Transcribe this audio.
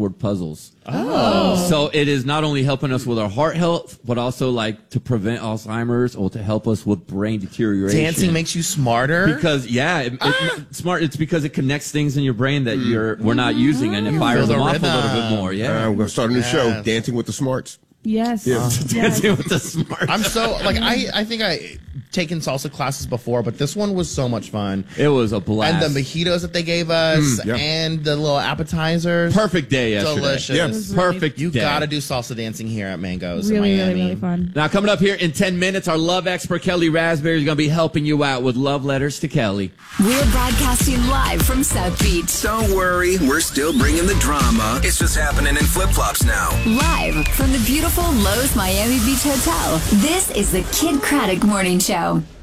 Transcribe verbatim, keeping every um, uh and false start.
crossword puzzles. Oh. So it is not only helping us with our heart health, but also like to prevent Alzheimer's or to help us with brain deterioration. Dancing makes you smarter? Because, yeah, it, ah. it's smart. It's because it connects things in your brain that you're we're not using, and it fires them off a little bit more. Yeah. Uh, we're going to start a new Yes. show, Dancing with the Smarts. Yes. Yes. Dancing with the Smarts. I'm so, like, I, I think I taken salsa classes before, but this one was so much fun. It was a blast. And the mojitos that they gave us, Mm, yeah. and the little appetizers. Perfect day yesterday. Delicious. Yeah. It was Perfect You day. gotta do salsa dancing here at Mangoes Really, in really, Miami. really fun. Now, coming up here in ten minutes, our love expert, Kelly Raspberry, is going to be helping you out with love letters to Kelly. We're broadcasting live from South Beach. Don't worry, we're still bringing the drama. It's just happening in flip-flops now. Live from the beautiful Lowe's Miami Beach Hotel. This is the Kid Craddock Morning Show.